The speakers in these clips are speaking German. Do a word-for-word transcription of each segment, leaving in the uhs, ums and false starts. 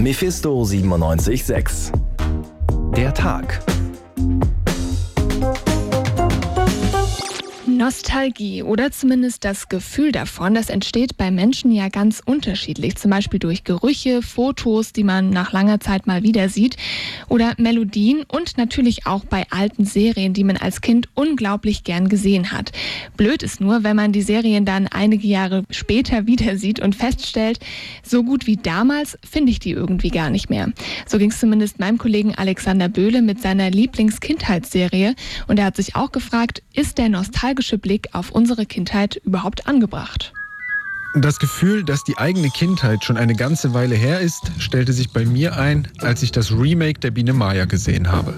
Mephisto siebenundneunzig Komma sechs. Der Tag. Nostalgie oder zumindest das Gefühl davon, das entsteht bei Menschen ja ganz unterschiedlich. Zum Beispiel durch Gerüche, Fotos, die man nach langer Zeit mal wieder sieht, oder Melodien und natürlich auch bei alten Serien, die man als Kind unglaublich gern gesehen hat. Blöd ist nur, wenn man die Serien dann einige Jahre später wieder sieht und feststellt, so gut wie damals finde ich die irgendwie gar nicht mehr. So ging es zumindest meinem Kollegen Alexander Böhle mit seiner Lieblingskindheitsserie und er hat sich auch gefragt, ist der nostalgische Blick auf unsere Kindheit überhaupt angebracht? Das Gefühl, dass die eigene Kindheit schon eine ganze Weile her ist, stellte sich bei mir ein, als ich das Remake der Biene Maya gesehen habe.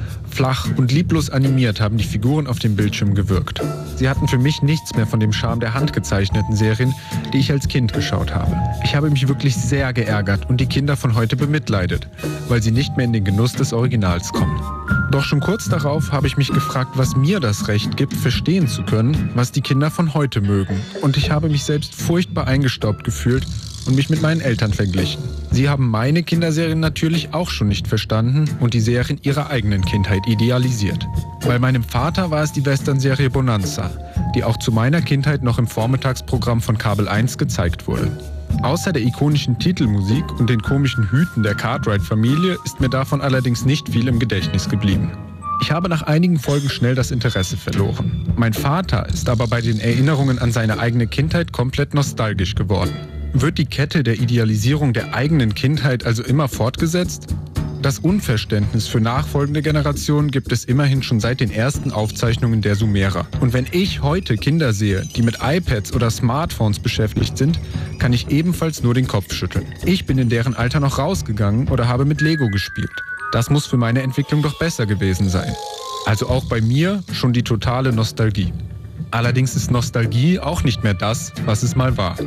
Flach und lieblos animiert haben die Figuren auf dem Bildschirm gewirkt. Sie hatten für mich nichts mehr von dem Charme der handgezeichneten Serien, die ich als Kind geschaut habe. Ich habe mich wirklich sehr geärgert und die Kinder von heute bemitleidet, weil sie nicht mehr in den Genuss des Originals kommen. Doch schon kurz darauf habe ich mich gefragt, was mir das Recht gibt, verstehen zu können, was die Kinder von heute mögen. Und ich habe mich selbst furchtbar eingestaubt gefühlt und mich mit meinen Eltern verglichen. Sie haben meine Kinderserien natürlich auch schon nicht verstanden und die Serien ihrer eigenen Kindheit idealisiert. Bei meinem Vater war es die Western-Serie Bonanza, die auch zu meiner Kindheit noch im Vormittagsprogramm von Kabel eins gezeigt wurde. Außer der ikonischen Titelmusik und den komischen Hüten der Cartwright-Familie ist mir davon allerdings nicht viel im Gedächtnis geblieben. Ich habe nach einigen Folgen schnell das Interesse verloren. Mein Vater ist aber bei den Erinnerungen an seine eigene Kindheit komplett nostalgisch geworden. Wird die Kette der Idealisierung der eigenen Kindheit also immer fortgesetzt? Das Unverständnis für nachfolgende Generationen gibt es immerhin schon seit den ersten Aufzeichnungen der Sumerer. Und wenn ich heute Kinder sehe, die mit iPads oder Smartphones beschäftigt sind, kann ich ebenfalls nur den Kopf schütteln. Ich bin in deren Alter noch rausgegangen oder habe mit Lego gespielt. Das muss für meine Entwicklung doch besser gewesen sein. Also auch bei mir schon die totale Nostalgie. Allerdings ist Nostalgie auch nicht mehr das, was es mal war.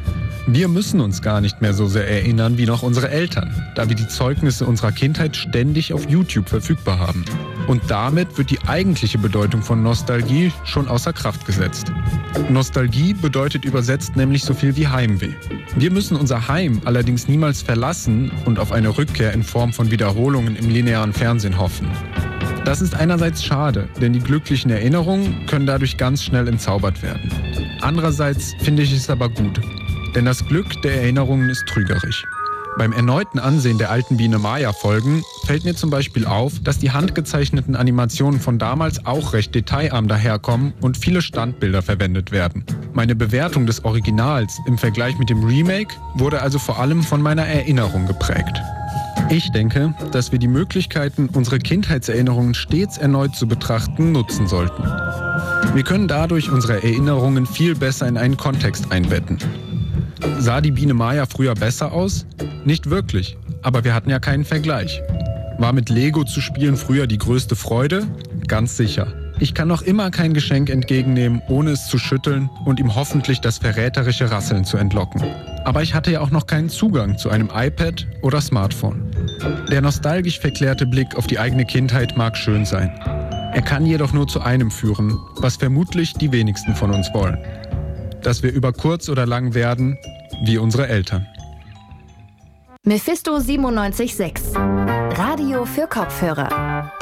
Wir müssen uns gar nicht mehr so sehr erinnern wie noch unsere Eltern, da wir die Zeugnisse unserer Kindheit ständig auf YouTube verfügbar haben. Und damit wird die eigentliche Bedeutung von Nostalgie schon außer Kraft gesetzt. Nostalgie bedeutet übersetzt nämlich so viel wie Heimweh. Wir müssen unser Heim allerdings niemals verlassen und auf eine Rückkehr in Form von Wiederholungen im linearen Fernsehen hoffen. Das ist einerseits schade, denn die glücklichen Erinnerungen können dadurch ganz schnell entzaubert werden. Andererseits finde ich es aber gut. Denn das Glück der Erinnerungen ist trügerisch. Beim erneuten Ansehen der alten Biene Maya-Folgen fällt mir zum Beispiel auf, dass die handgezeichneten Animationen von damals auch recht detailarm daherkommen und viele Standbilder verwendet werden. Meine Bewertung des Originals im Vergleich mit dem Remake wurde also vor allem von meiner Erinnerung geprägt. Ich denke, dass wir die Möglichkeiten, unsere Kindheitserinnerungen stets erneut zu betrachten, nutzen sollten. Wir können dadurch unsere Erinnerungen viel besser in einen Kontext einbetten. Sah die Biene Maya früher besser aus? Nicht wirklich, aber wir hatten ja keinen Vergleich. War mit Lego zu spielen früher die größte Freude? Ganz sicher. Ich kann noch immer kein Geschenk entgegennehmen, ohne es zu schütteln und ihm hoffentlich das verräterische Rasseln zu entlocken. Aber ich hatte ja auch noch keinen Zugang zu einem iPad oder Smartphone. Der nostalgisch verklärte Blick auf die eigene Kindheit mag schön sein. Er kann jedoch nur zu einem führen, was vermutlich die wenigsten von uns wollen. Dass wir über kurz oder lang werden wie unsere Eltern. Mephisto siebenundneunzig Komma sechs. Radio für Kopfhörer.